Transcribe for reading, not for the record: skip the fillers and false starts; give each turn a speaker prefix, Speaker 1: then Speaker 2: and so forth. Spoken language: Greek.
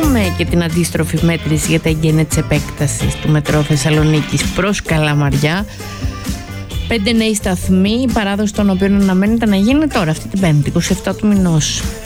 Speaker 1: έχουμε και την αντίστροφη μέτρηση για τα εγγένεια της επέκτασης του μετρό Θεσσαλονίκης προς Καλαμαριά. 5 νέοι σταθμοί, η παράδοση των οποίων αναμένεται να γίνει τώρα, αυτή την Πέμπτη, 27 του μηνός.